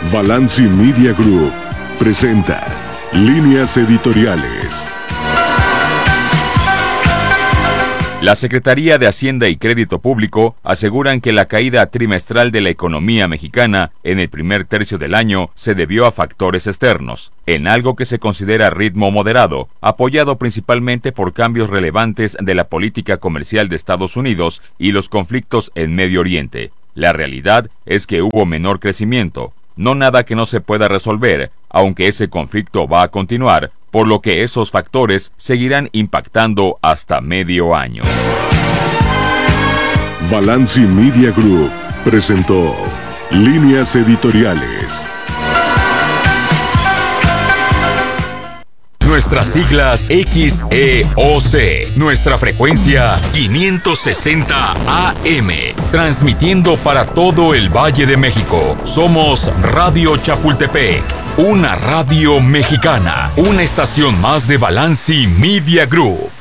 Balanci Media Group presenta Líneas Editoriales. La Secretaría de Hacienda y Crédito Público aseguran que la caída trimestral de la economía mexicana en el primer tercio del año se debió a factores externos, en algo que se considera ritmo moderado, apoyado principalmente por cambios relevantes de la política comercial de Estados Unidos y los conflictos en Medio Oriente. La realidad es que hubo menor crecimiento, no nada que no se pueda resolver, aunque ese conflicto va a continuar, por lo que esos factores seguirán impactando hasta medio año. Balanci Media Group presentó Líneas Editoriales. Nuestras siglas XEOC, nuestra frecuencia 560 AM, transmitiendo para todo el Valle de México. Somos Radio Chapultepec, una radio mexicana, una estación más de Balanci Media Group.